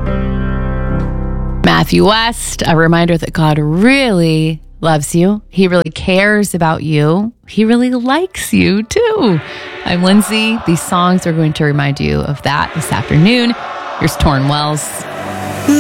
Matthew West, a reminder that God really loves you. He really cares about you. He really likes you too. I'm Lindsay. These songs are going to remind you of that this afternoon. Here's Torn Wells.